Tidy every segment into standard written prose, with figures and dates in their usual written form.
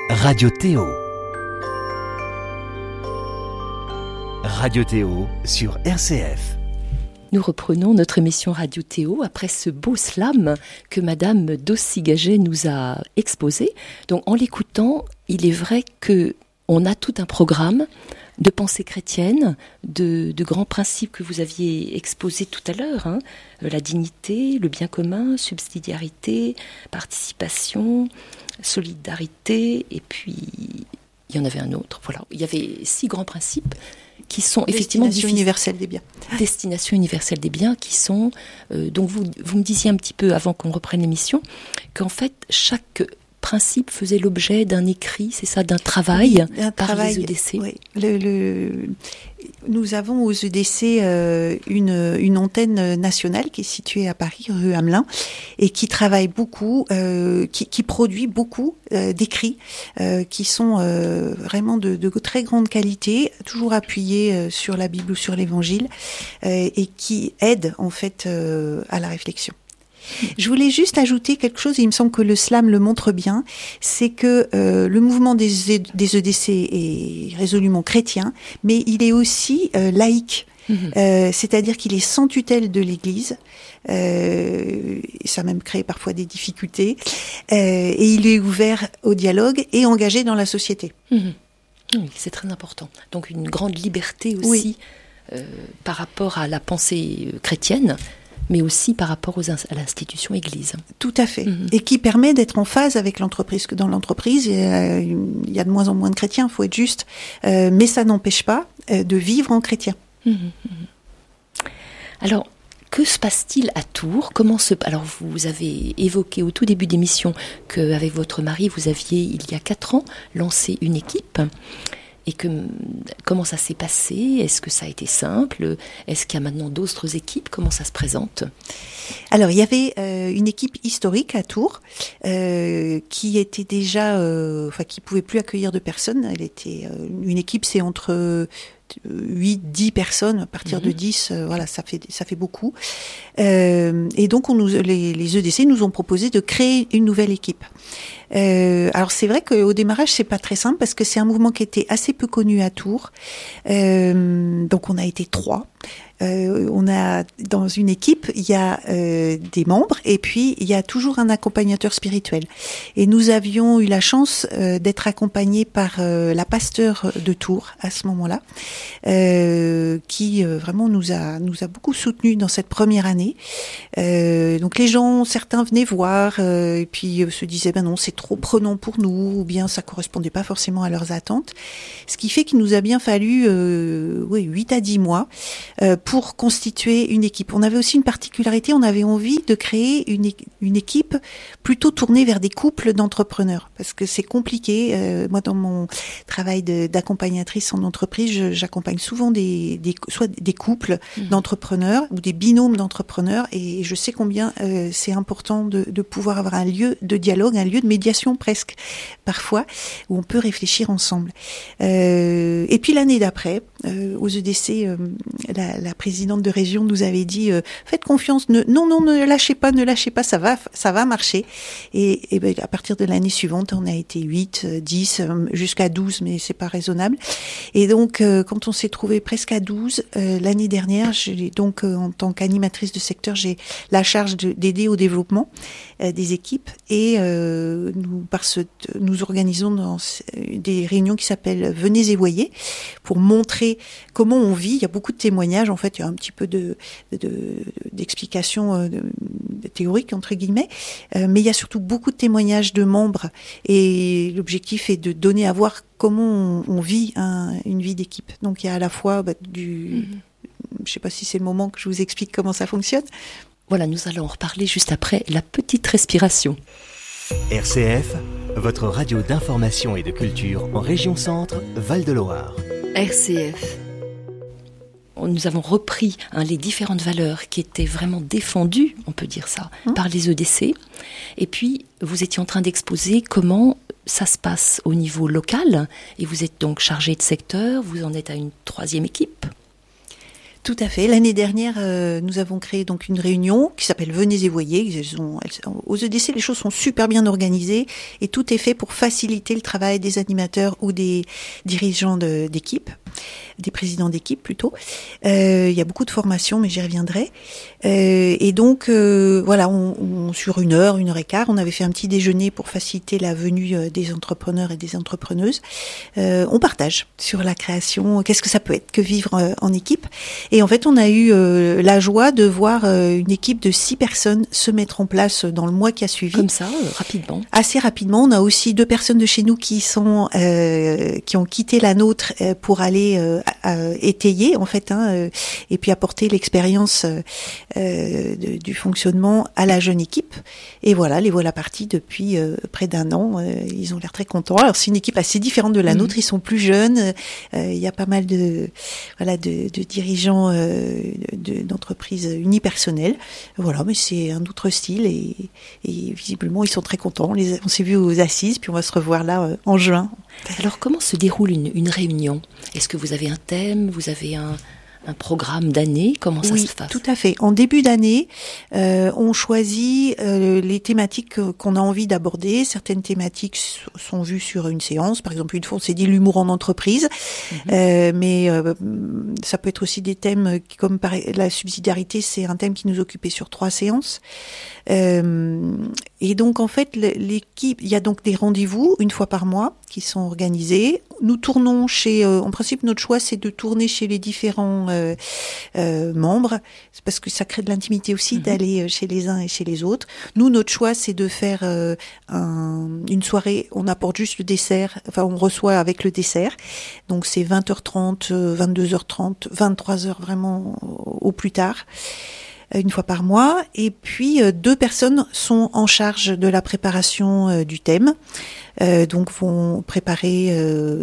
Radio Théo. Radio Théo sur RCF. Nous reprenons notre émission Radio Théo après ce beau slam que Madame Dossigaget nous a exposé. Donc en l'écoutant, il est vrai qu'on a tout un programme de pensée chrétienne, de grands principes que vous aviez exposés tout à l'heure, la dignité, le bien commun, subsidiarité, participation, solidarité, et puis il y en avait un autre. Voilà, il y avait 6 grands principes qui sont effectivement Destination universelle des biens. Destination universelle des biens qui sont... donc vous me disiez un petit peu avant qu'on reprenne l'émission qu'en fait chaque principe faisait l'objet d'un écrit, c'est ça, d'un travail par les EDC. Oui. Nous avons aux EDC une antenne nationale qui est située à Paris, rue Hamelin, et qui travaille beaucoup, qui produit beaucoup d'écrits qui sont vraiment de très grande qualité, toujours appuyés sur la Bible ou sur l'Évangile, et qui aident en fait à la réflexion. Je voulais juste ajouter quelque chose, et il me semble que le slam le montre bien, c'est que le mouvement des EDC est résolument chrétien, mais il est aussi laïque. C'est-à-dire qu'il est sans tutelle de l'Église, ça a même créé parfois des difficultés, et il est ouvert au dialogue et engagé dans la société. Oui, c'est très important. Donc une grande liberté aussi par rapport à la pensée chrétienne, mais aussi par rapport à l'institution Église. Tout à fait. Et qui permet d'être en phase avec l'entreprise. Que dans l'entreprise, il y a de moins en moins de chrétiens, il faut être juste. Mais ça n'empêche pas de vivre en chrétien. Alors, que se passe-t-il à Tours ? Alors, vous avez évoqué au tout début d'émission qu'avec votre mari, vous aviez, il y a 4 ans, lancé une équipe. Et comment ça s'est passé ? Est-ce que ça a été simple ? Est-ce qu'il y a maintenant d'autres équipes ? Comment ça se présente ? Alors, il y avait une équipe historique à Tours qui était déjà, qui pouvait plus accueillir de personnes. Elle était une équipe, c'est entre 8-10 personnes, à partir de 10, ça fait beaucoup. Et donc les EDC nous ont proposé de créer une nouvelle équipe. Alors c'est vrai qu'au démarrage c'est pas très simple parce que c'est un mouvement qui était assez peu connu à Tours. Donc on a été 3. On a dans une équipe, il y a des membres et puis il y a toujours un accompagnateur spirituel. Et nous avions eu la chance d'être accompagnés par la pasteure de Tours à ce moment-là, qui vraiment nous a beaucoup soutenus dans cette première année. Donc les gens, certains venaient voir et puis se disaient non, c'est trop prenant pour nous, ou bien ça correspondait pas forcément à leurs attentes. Ce qui fait qu'il nous a bien fallu 8 à 10 mois pour constituer une équipe. On avait aussi une particularité, on avait envie de créer une équipe plutôt tournée vers des couples d'entrepreneurs, parce que c'est compliqué. Moi, dans mon travail d'accompagnatrice en entreprise, j'accompagne souvent soit des couples d'entrepreneurs ou des binômes d'entrepreneurs, et je sais combien c'est important de pouvoir avoir un lieu de dialogue, un lieu de médiation presque, parfois, où on peut réfléchir ensemble. Et puis l'année d'après, aux EDC, la présidente de région nous avait dit faites confiance, ne lâchez pas, ça va marcher. Et à partir de l'année suivante, on a été 8, 10, jusqu'à 12, mais c'est pas raisonnable. Et donc, quand on s'est trouvé presque à 12, l'année dernière, donc en tant qu'animatrice de secteur, j'ai la charge d'aider au développement des équipes, et nous organisons des réunions qui s'appellent Venez et voyez, pour montrer comment on vit. Il y a beaucoup de témoignages, en fait, il y a un petit peu d'explications théoriques, entre guillemets, mais il y a surtout beaucoup de témoignages de membres, et l'objectif est de donner à voir comment on vit une vie d'équipe. Donc il y a à la fois je ne sais pas si c'est le moment que je vous explique comment ça fonctionne. Voilà, nous allons en reparler juste après la petite respiration. RCF, votre radio d'information et de culture en région Centre, Val-de-Loire. RCF. Nous avons repris les différentes valeurs qui étaient vraiment défendues, on peut dire ça, par les EDC. Et puis, vous étiez en train d'exposer comment ça se passe au niveau local. Et vous êtes donc chargé de secteur, vous en êtes à une 3e équipe. Tout à fait. L'année dernière, nous avons créé donc une réunion qui s'appelle Venez et voyez. Aux EDC, les choses sont super bien organisées et tout est fait pour faciliter le travail des animateurs ou des dirigeants d'équipe, des présidents d'équipe plutôt. Il y a beaucoup de formations, mais j'y reviendrai. Et donc, voilà, sur 1 heure, 1 heure et quart, on avait fait un petit déjeuner pour faciliter la venue des entrepreneurs et des entrepreneuses. On partage sur la création, qu'est-ce que ça peut être que vivre en équipe. Et en fait, on a eu la joie de voir une équipe de 6 personnes se mettre en place dans le mois qui a suivi. Comme ça, rapidement. Assez rapidement. On a aussi 2 personnes de chez nous qui ont quitté la nôtre pour aller étayer en fait, et puis apporter l'expérience du fonctionnement à la jeune équipe. Et voilà, les voilà partis depuis près d'1 an. Ils ont l'air très contents. Alors c'est une équipe assez différente de la nôtre. Ils sont plus jeunes. Il y a pas mal de dirigeants d'entreprises unipersonnelles. Voilà, mais c'est un autre style et visiblement ils sont très contents. On s'est vus aux assises, puis on va se revoir là en juin. Alors comment se déroule une réunion ? Est-ce que vous avez un thème ? Vous avez un programme d'année ? Comment ça se passe ? Tout à fait. En début d'année, on choisit les thématiques qu'on a envie d'aborder. Certaines thématiques sont vues sur une séance. Par exemple, une fois, on s'est dit l'humour en entreprise. Mais ça peut être aussi des thèmes comme la subsidiarité, c'est un thème qui nous occupait sur 3 séances. Et donc, en fait, l'équipe, il y a donc des rendez-vous 1 fois par mois qui sont organisés. Nous tournons en principe, notre choix, c'est de tourner chez les différents membres. C'est parce que ça crée de l'intimité aussi d'aller chez les uns et chez les autres. Nous, notre choix, c'est de faire une soirée. On apporte juste le dessert. Enfin, on reçoit avec le dessert. Donc, c'est 20h30, 22h30, 23h vraiment au plus tard. 1 fois par mois, et puis 2 personnes sont en charge de la préparation du thème, donc vont préparer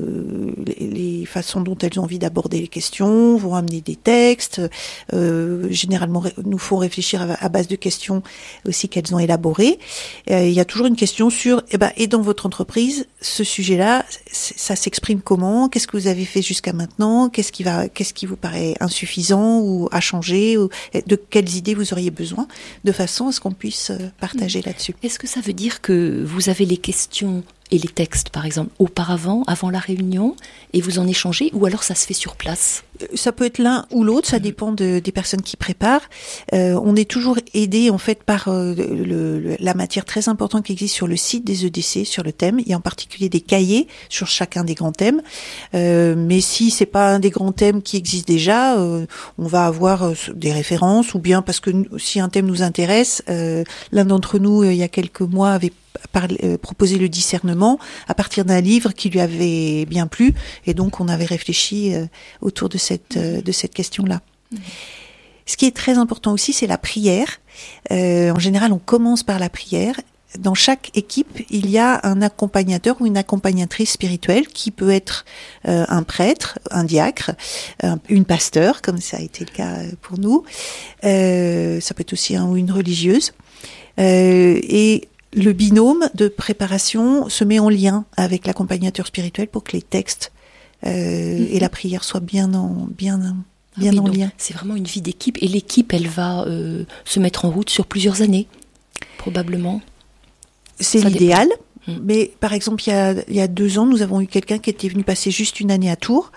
les façons dont elles ont envie d'aborder les questions, vont amener des textes, généralement nous font réfléchir à base de questions aussi qu'elles ont élaborées. Il y a toujours une question sur, et dans votre entreprise, ce sujet-là, ça s'exprime comment ? Qu'est-ce que vous avez fait jusqu'à maintenant ? Qu'est-ce qui vous paraît insuffisant ou à changer ? Ou de quelles idées vous auriez besoin, de façon à ce qu'on puisse partager là-dessus. Est-ce que ça veut dire que vous avez les questions et les textes, par exemple, auparavant, avant la réunion, et vous en échangez, ou alors ça se fait sur place ? Ça peut être l'un ou l'autre, ça dépend des personnes qui préparent. On est toujours aidé en fait par la matière très importante qui existe sur le site des EDC, sur le thème. Il y a en particulier des cahiers sur chacun des grands thèmes. Mais si c'est pas un des grands thèmes qui existent déjà, on va avoir des références, ou bien parce que si un thème nous intéresse, l'un d'entre nous, il y a quelques mois, avait proposé le discernement à partir d'un livre qui lui avait bien plu, et donc on avait réfléchi autour de cette question-là. Ce qui est très important aussi, c'est la prière. En général, on commence par la prière. Dans chaque équipe, il y a un accompagnateur ou une accompagnatrice spirituelle qui peut être un prêtre, un diacre, une pasteur, comme ça a été le cas pour nous. Ça peut être aussi un ou une religieuse. Et le binôme de préparation se met en lien avec l'accompagnateur spirituel pour que les textes et la prière soient bien en lien. C'est vraiment une vie d'équipe, et l'équipe, elle va se mettre en route sur plusieurs années, probablement. C'est l'idéal. Mais par exemple, il y a 2 ans, nous avons eu quelqu'un qui était venu passer juste 1 année à Tours.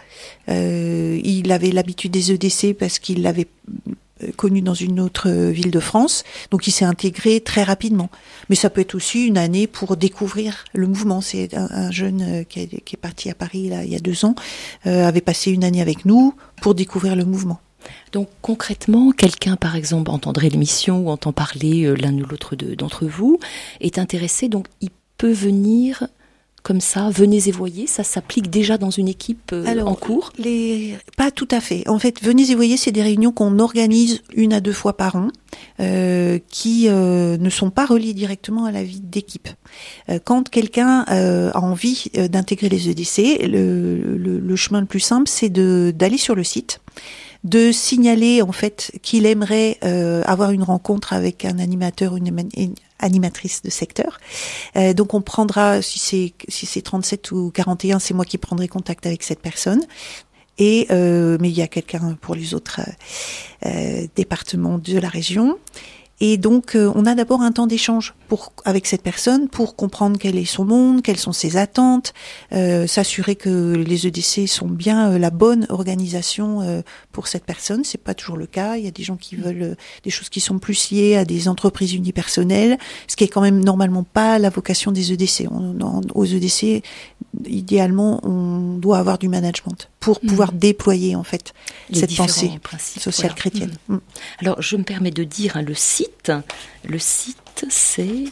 Il avait l'habitude des EDC parce qu'il l'avait connu dans une autre ville de France, donc il s'est intégré très rapidement. Mais ça peut être aussi 1 année pour découvrir le mouvement. C'est un jeune qui est parti à Paris là, il y a 2 ans, avait passé 1 année avec nous pour découvrir le mouvement. Donc concrètement, quelqu'un par exemple entendrait l'émission ou entend parler l'un ou l'autre d'entre vous, est intéressé, donc il peut venir comme ça, venez et voyez, ça s'applique déjà dans une équipe en cours ? Pas tout à fait. En fait, venez et voyez, c'est des réunions qu'on organise 1 à 2 fois par an, qui ne sont pas reliées directement à la vie d'équipe. Quand quelqu'un a envie d'intégrer les EDC, le chemin le plus simple, c'est d'aller sur le site, de signaler en fait qu'il aimerait avoir une rencontre avec un animateur, une animatrice de secteur. Donc on prendra, si c'est 37 ou 41, c'est moi qui prendrai contact avec cette personne. mais il y a quelqu'un pour les autres départements de la région. Et donc, on a d'abord un temps d'échange avec cette personne pour comprendre quel est son monde, quelles sont ses attentes, s'assurer que les EDC sont bien la bonne organisation pour cette personne. C'est pas toujours le cas. Il y a des gens qui veulent des choses qui sont plus liées à des entreprises unipersonnelles, ce qui est quand même normalement pas la vocation des EDC. Aux EDC, idéalement, on doit avoir du management pour pouvoir déployer en fait cette pensée sociale chrétienne. Alors, je me permets de dire le site. Le site, c'est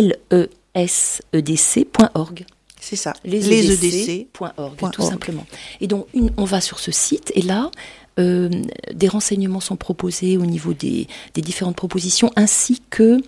lesedc.org. C'est ça, lesedc.org, tout simplement. Et donc, on va sur ce site, et là, des renseignements sont proposés au niveau des différentes propositions, ainsi que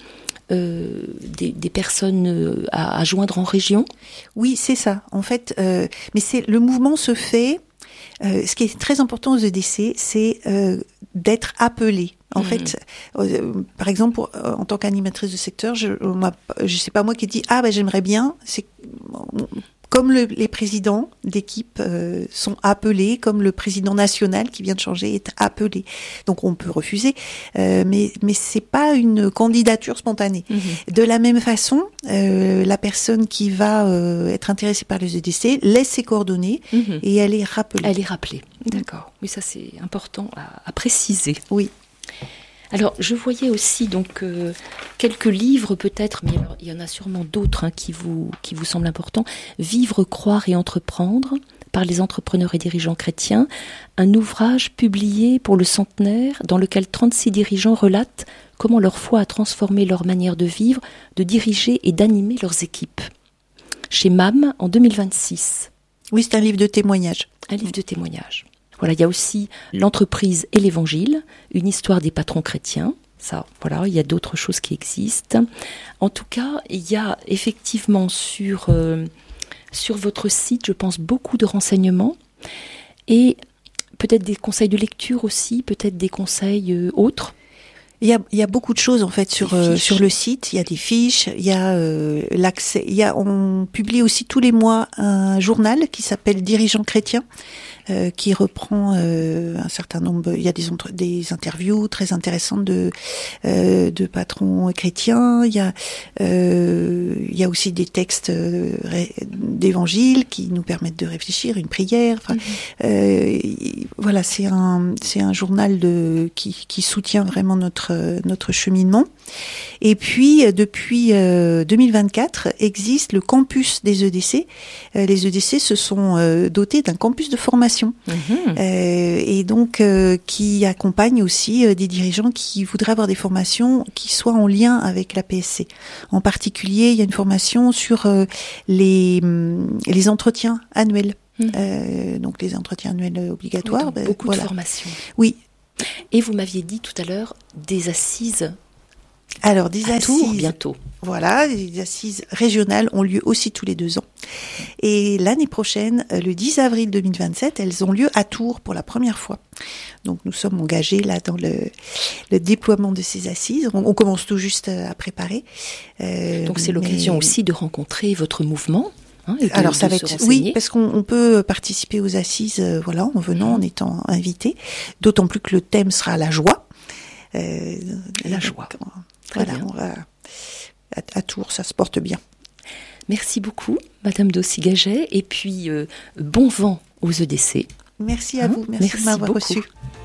des personnes à joindre en région. Oui, c'est ça. En fait, mais le mouvement se fait. Ce qui est très important aux EDC, c'est d'être appelé. En fait, par exemple, en tant qu'animatrice de secteur, je sais pas moi qui dis j'aimerais bien. C'est comme les présidents d'équipe sont appelés, comme le président national qui vient de changer est appelé. Donc on peut refuser, mais c'est pas une candidature spontanée. De la même façon, la personne qui va être intéressée par les EDC laisse ses coordonnées et elle est rappelée. Elle est rappelée, d'accord. Oui, ça c'est important à préciser. Oui. Alors, je voyais aussi donc quelques livres peut-être, mais alors, il y en a sûrement d'autres qui vous semblent importants. Vivre, croire et entreprendre par les entrepreneurs et dirigeants chrétiens, un ouvrage publié pour le centenaire dans lequel 36 dirigeants relatent comment leur foi a transformé leur manière de vivre, de diriger et d'animer leurs équipes. Chez MAM en 2026. Oui, c'est un livre de témoignages. Un livre de témoignages. Voilà, il y a aussi l'entreprise et l'évangile, une histoire des patrons chrétiens. Ça, voilà, il y a d'autres choses qui existent. En tout cas, il y a effectivement sur votre site, je pense, beaucoup de renseignements et peut-être des conseils de lecture aussi, peut-être des conseils autres. Il y a beaucoup de choses en fait sur le site. Il y a des fiches, il y a l'accès. On publie aussi tous les mois un journal qui s'appelle Dirigeants chrétiens, qui reprend un certain nombre. Il y a des interviews très intéressantes de patrons chrétiens. Il y a aussi des textes d'évangile qui nous permettent de réfléchir, une prière. Enfin, voilà, c'est un journal qui soutient vraiment notre cheminement. Et puis, depuis 2024, existe le campus des EDC. Les EDC se sont dotés d'un campus de formation. Et donc, qui accompagne aussi des dirigeants qui voudraient avoir des formations qui soient en lien avec la PSC. En particulier, il y a une formation sur les entretiens annuels. Donc, les entretiens annuels obligatoires. Oui, beaucoup de formations. Oui. Et vous m'aviez dit tout à l'heure des assises. Alors, des assises Tours, bientôt. Voilà, les assises régionales ont lieu aussi tous les 2 ans. Et l'année prochaine, le 10 avril 2027, elles ont lieu à Tours pour la première fois. Donc nous sommes engagés là dans le déploiement de ces assises. On commence tout juste à préparer. Donc c'est l'occasion aussi de rencontrer votre mouvement. Alors ça va être oui, parce qu'on peut participer aux assises en venant, en étant invité. D'autant plus que le thème sera la joie. La joie. Voilà, on va à Tours, ça se porte bien. Merci beaucoup, Madame Dossy-Gaget, et puis bon vent aux EDC. Merci à vous, merci de m'avoir reçu.